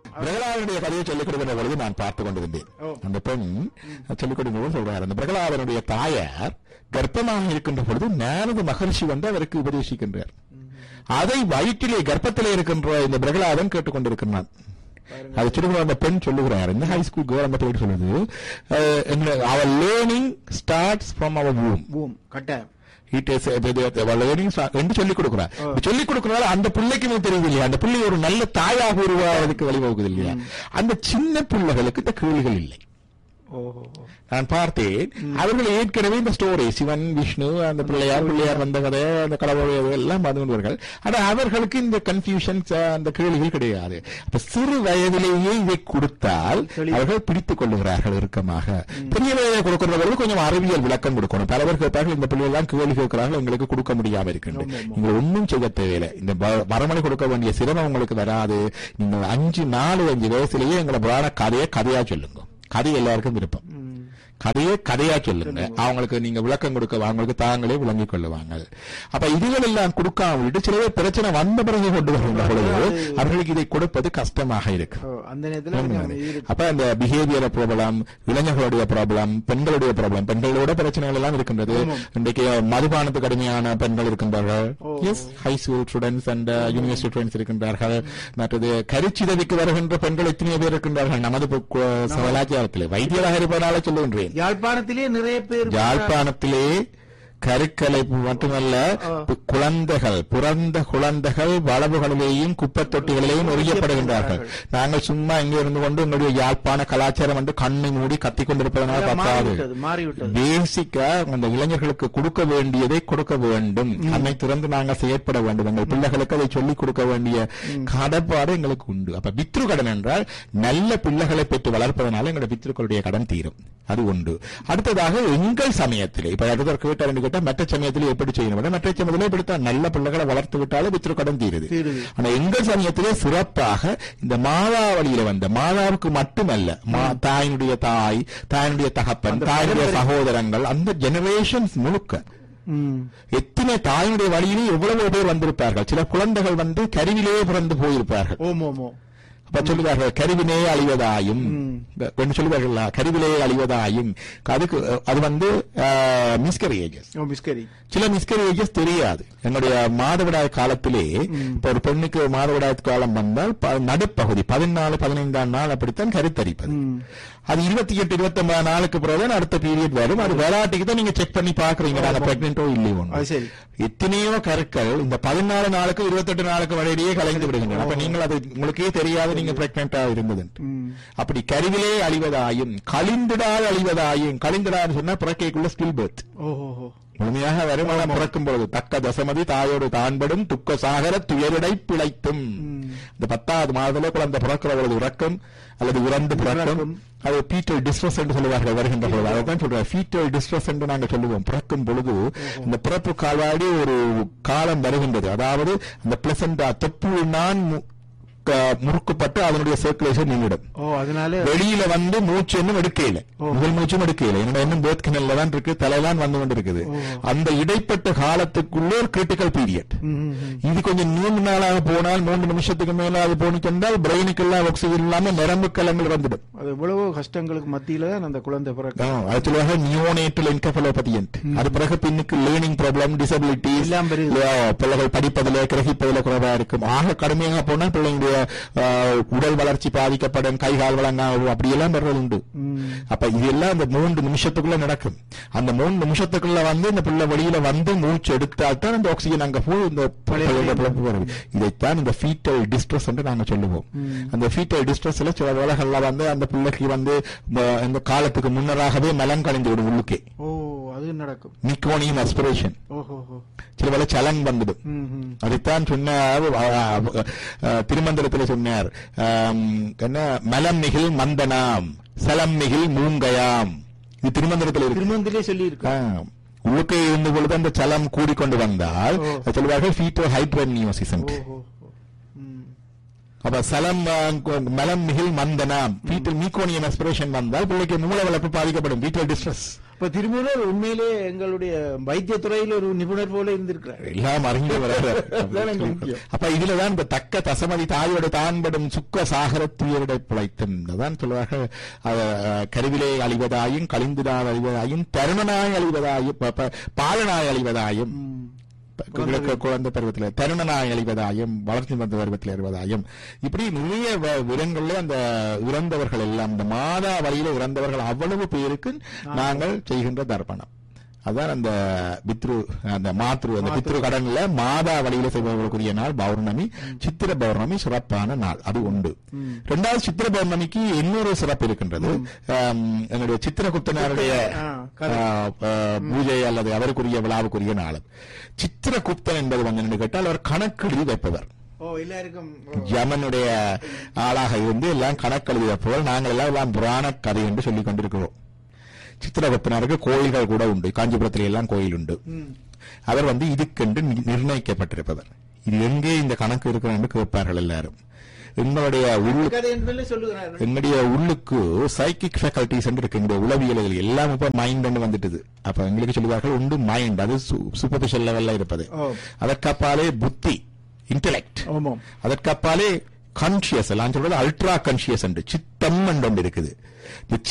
பிரகலாதனுடைய கதையை சொல்லிக் கொடுக்கிற பொழுது நான் பார்த்து கொண்டிருந்தேன். அந்த பெண் சொல்லிக் கொடுக்கும் சொல்றார், அந்த பிரகலாதனுடைய தாயார் கர்ப்பமாக இருக்கின்ற பொழுது நாரத மகர்ஷி வந்து அவருக்கு உபதேசிக்கின்றார். அதை வயிற்றிலே கர்ப்பத்திலே இருக்கின்ற இந்த பிரகலாதன் கேட்டுக்கொண்டிருக்கிறான். அது சொல்லுகிற அந்த பெண் சொல்லுகிறார், இந்த ஹை ஸ்கூல் கேர்ள் அந்த பேர் சொல்லுது, அவர் learning starts from our womb. கட்டாயம் என்று சொல்லிக் கொடுக்கிறார். சொல்லிக் கொடுக்கிறார் அந்த பிள்ளைக்குமே தெரியுது இல்லையா, அந்த பிள்ளை ஒரு நல்ல தாயாக உருவாவதற்கு வழிவகுக்குது இல்லையா. அந்த சின்ன பிள்ளைகளுக்கு இந்த கேள்விகள் இல்லை. நான் பார்த்தேன், அவர்கள் ஏற்கனவே இந்த ஸ்டோரி சிவன் விஷ்ணு அந்த பிள்ளையார் வந்த கதை அந்த கடவுள் எல்லாம் மதுவர்கள். ஆனா அவர்களுக்கு இந்த கன்ஃபியூஷன் அந்த கேள்விகள் கிடையாது. அப்ப சிறு வயதிலேயே இதை கொடுத்தால் அவர்கள் பிடித்துக் கொள்ளுகிறார்கள் இறுக்கமாக. பெரிய வயதை கொடுக்கிறவர்களுக்கு கொஞ்சம் அறிவியல் விளக்கம் கொடுக்கணும். பலவர் கேட்பார்கள், இந்த பிள்ளைகள் எல்லாம் கேள்வி கேட்கிறார்கள், எங்களுக்கு கொடுக்க முடியாம இருக்கின்றது. நீங்க ஒன்னும் செய்ய தேவையில்லை, இந்த மரமணி கொடுக்க வேண்டிய சிரமம் உங்களுக்கு வராது. நீங்கள் 4-5 வயசுலேயே எங்களை புராண கதையா சொல்லுங்க. கதை எல்லாருக்கும் விருப்பம், கதையா சொல்லுங்க. அவங்களுக்கு நீங்க விளக்கம் கொடுக்க அவங்களுக்கு தாங்களே விளங்கிக் கொள்ளுவாங்க. அப்ப இதுகள் எல்லாம் கொடுக்காம விட்டு சில பேர் பிரச்சனை வந்த பிறகு கொண்டு வருகின்ற பொழுது அவர்களுக்கு இதை கொடுப்பது கஷ்டமாக இருக்கு. அப்ப அந்த பிஹேவியர் ப்ராப்ளம், இளைஞர்களுடைய ப்ராப்ளம், பெண்களுடைய ப்ராப்ளம், பெண்களோட பிரச்சனைகள் எல்லாம் இருக்கின்றது. இன்றைக்கு மதுபானத்துக்கு கடுமையான பெண்கள் இருக்கின்றார்கள். High school students and university students இருக்கின்றார்கள். மற்றது கருச்சிதவிக்கு வருகின்ற பெண்கள் எத்தனையோ பேர் இருக்கின்றார்கள். நமது கலாச்சாரத்திலே வைத்தியராக இருப்பதால சொல்லுகின்றேன், யாழ்ப்பாணத்திலே நிறைய பேர், யாழ்ப்பாணத்திலே கருக்கலைப்பு மட்டுமல்ல, குழந்தைகள் பிறந்த குழந்தைகள் வளவுகளிலேயும் குப்பை தொட்டிகளிலேயும் எறியப்படுகின்றார்கள். நாங்கள் சும்மா இங்கே இருந்து கொண்டு எங்களுடைய யாழ்ப்பாண கலாச்சாரம் வந்து கண்ணை மூடி கத்திக் கொண்டிருப்பதனால பத்தாது. பேசிக்கா அந்த இளைஞர்களுக்கு கொடுக்க வேண்டியதை கொடுக்க வேண்டும். அன்னை திறந்து நாங்கள் செயற்பட வேண்டும். எங்கள் பிள்ளைகளுக்கு அதை சொல்லிக் கொடுக்க வேண்டிய கடப்பாடு எங்களுக்கு உண்டு. அப்ப பித்ரு கடன் என்றால் நல்ல பிள்ளைகளை பெற்று வளர்ப்பதனால எங்களுடைய பித்ருக்களுடைய கடன் தீரும். அது உண்டு. அடுத்ததாக எங்கள் சமயத்திலே இப்ப அடுத்த கேட்டார் கேட்டா மற்ற சமயத்திலே எப்படி செய்யணும், மற்ற சமயத்திலே இப்படித்தான் நல்ல பிள்ளைகளை வளர்த்து விட்டாலும் பித்ரு கடன் தீருது. ஆனா எங்கள் சமயத்திலே சிறப்பாக இந்த மாதாவளியில வந்த மாதாவுக்கு மட்டுமல்ல, தாயினுடைய தாய், தாயினுடைய தகப்பன், தாயினுடைய சகோதரங்கள், அந்த ஜெனரேஷன்ஸ் முழுக்க எத்தனை தாயினுடைய வழியிலே எவ்வளவு பேர் வந்திருப்பார்கள். சில குழந்தைகள் வந்து கருவிலேயே பிறந்து போயிருப்பார்கள். அப்ப சொல்லுவார்கள் கருவினே அழிவதாயும் சொல்லுவார்கள், கருவிலே அழிவதாயும். அதுக்கு அது வந்து மிஸ்கரேஜஸ். சில மிஸ்கரேஜஸ் தெரியாது. என்னுடைய மாதவிடாய் காலத்திலே இப்ப ஒரு பெண்ணுக்கு மாதவிடாய் காலம் வந்தால் நடுப்பகுதி 14-15 நாள் அப்படித்தான் கருத்தரிப்பது. அது 28-29 நாளுக்கு பிறகு அடுத்த பீரியட் வரும். அது வெராட்டிக்கு தான் நீங்க செக் பண்ணி பாக்குறீங்க நான் பிரெக்னென்ட்டோ இல்லையோ. எத்தனையோ கருக்கள் இந்த 14 நாளுக்கு 28 நாளுக்கு வரையிலேயே கலைந்து விடுகின்றன. அப்ப நீங்கள் அது உங்களுக்கே தெரியாது நீங்க பிரெக்னென்டா இருந்தது. அப்படி கருவிலே அழிவதாயும் கழிந்திடாது அழிவதாயும். கழிந்திடாது சொன்னா பிறக்கைக்குள்ள ஸ்டில் பர்த் முழுமையாக வருமானம் பிறக்கும் பொழுது தக்க தசமதி தாயோடு தான்படும் துக்க சாகர துயரிடை பிழைத்தும். இந்த 10வது மாதத்துல குழந்தை பிறக்கிற பொழுது உறக்கம் அல்லது இறந்து பிறக்கும். அது ஃபீட்டல் டிஸ்ட்ரெஸ் என்று சொல்லுவார்கள் வருகின்ற பொழுது. அதான் சொல்றாங்க ஃபீட்டல் டிஸ்ட்ரெஸ் என்று நாங்கள் சொல்லுவோம். பிறக்கும் பொழுது இந்த பிறப்பு கால்வாடி ஒரு காலம் வருகின்றது. அதாவது அந்த பிளசண்டா தொப்பு நான் முறுக்கப்பட்டு அதனுடைய சர்க்குலேஷன் நின்றுடும். வெளியில வந்து மூச்சு இன்னும் எடுக்கையில, முதல் மூச்சும் எடுக்கையில, இன்னும் பேர்த் கிணல்ல தான் இருக்கு, தலையெல்லாம் வந்து கொண்டு இருக்குது. அந்த இடைப்பட்ட காலத்துக்குள்ள ஒரு கிரிட்டிக்கல் பீரியட். இது கொஞ்சம் 3 நாளாக போனால் 3 நிமிஷத்துக்கு மேல அது போனி சொன்னால் பிரெயினுக்கு எல்லாம் ஆக்சிஜன் இல்லாம நரம்பு கலங்கள் வந்துடும். அது எவ்வளவு கஷ்டங்களுக்கு மத்தியில அந்த குழந்தை பிறகு அது சொல்லுவாங்க நியோனேட்டல் என்கெஃபலோபதியன்ட். அது பிறகு பின்னுக்கு லேர்னிங் ப்ராப்ளம், டிசபிலிட்டி, பிள்ளைகள் படிப்பதில் கிரகிப்பதில் குறைவா இருக்கும். ஆக கடுமையாக போனால் பிள்ளைங்களுடைய உடல் வளர்ச்சி பாதிக்கப்படும், கைகால் வழங்க அப்படியெல்லாம் வர்றது உண்டு. அப்ப இதெல்லாம் இந்த 3 நிமிஷத்துக்குள்ள நடக்கும். அந்த 3 நிமிஷத்துக்குள்ள வந்து இந்த பிள்ளை வெளியில வந்து மூச்சு எடுத்தால் தான் அந்த ஆக்சிஜன் அங்க போய் இந்த இதைத்தான் இந்த ஃபீட்டல் டிஸ்ட்ரெஸ் என்று நாங்க சொல்லுவோம். அந்த ஃபீட்டல் டிஸ்ட்ரெஸ்ல சில வேளைகள்ல வந்து அந்த பிள்ளைக்கு வந்து இந்த காலத்துக்கு முன்னராகவே மலம் கழிந்து விடும் உள்ளுக்கே. அது நடக்கும். நிக்கோனியம் அஸ்பிரேஷன், சில வேளை சலங் வந்துடும். அதைத்தான் சொன்னார் திருமந்திரத்தில் சொன்னார், என்ன மலம் மிகில் மந்தனாம் சலம் மிகில் மூங்கையாம். இது திருமந்திரத்திலே சொல்லி இருக்கு. உள்ளுக்கே இருந்த பொழுது அந்த சலம் கூடிக்கொண்டு வந்தால் சொல்வார்கள் ஃபீட்டல் ஹைட்ரம்னியோசிஸ். அப்ப சலம் மலம் மிகில் மந்தனாம் ஃபீட்டல் மீகோனியம் அஸ்பிரேஷன் வந்தால் பிள்ளைக்கு மூல வளர்ப்பு பாதிக்கப்படும். ஃபீட்டல் டிஸ்ட்ரெஸ் இப்ப திருமூலர் உண்மையிலே எங்களுடைய வைத்தியத்துறையில் ஒரு நிபுணர் போல இருந்திருக்கிறார். எல்லாம் அறிஞ்சு அப்ப இதுலதான் இந்த தக்க தசமதி தாயோடு தான்படும் சுக்க சாகரத்துயருடை பிழைத்துதான் சொல்வார்கள். கருவிலே அழிவதாயும் கழிந்துதான் அழிவதாயும் தருணனாய் அழிவதாயும் பாலனாய் அழிவதாயும் குழந்தை பருவத்தில் தருணனாய் அழிவதாயும் வளர்ச்சி வந்த பருவத்தில் அறிவதாயும் இப்படி நிறைய விதங்கள்ல அந்த இறந்தவர்கள் எல்லாம் இந்த மாதா வழியில இறந்தவர்கள் அவ்வளவு பேருக்கு நாங்கள் செய்கின்ற தர்ப்பணம். அதான் அந்த பித்ரு கடன்ல மாதா வழியில செய்பவர்களுக்குரிய நாள் பௌர்ணமி. சித்திர பௌர்ணமி சிறப்பான நாள், அது உண்டு. இரண்டாவது சித்திர பௌர்ணமிக்கு இன்னொரு சிறப்பு இருக்கின்றது. எங்களுடைய சித்திரகுப்தனாருடைய பூஜை அல்லது அவருக்குரிய விழாவுக்குரிய நாள். சித்திரகுப்தன் என்பது வந்து கேட்டால் அவர் கணக்கெழுதி வைப்பவர். யமனுடைய ஆளாக இருந்து எல்லாம் கணக்கெழுதி வைப்பவர். நாங்கள் எல்லாம் புராண கதை என்று சொல்லிக் கொண்டிருக்கிறோம். சித்திரகுப்தனாருக்கு கோயில்கள் கூட உண்டு, காஞ்சிபுரத்திலே எல்லாம் கோயில் உண்டு. அவர் வந்து இதுக்கென்று நிர்ணயிக்கப்பட்டிருப்பவர். இது எங்கே இந்த கணக்கு இருக்கிறார் என்று கேட்பார்கள் எல்லாரும். என்னுடைய உள்ளுக்கு சைக்கிக் ஃபேக்கல்டிஸ் இருக்கு. இந்த உளவியல் எல்லாம் இப்ப மைண்ட் வந்துட்டது. அப்ப எங்களுக்கு சொல்லுவார்கள் உண்டு மைண்ட், அது சூப்பர்ஃபிஷியல் லெவல்ல இருப்பது. அதற்கப்பாலே புத்தி, இன்டெலெக்ட். அதற்கப்பாலே கான்சியஸ் எல்லாம் சொல்றது அல்ட்ரா கான்சியஸ் என்று சித்தம் என்று ஒன்று இருக்குது.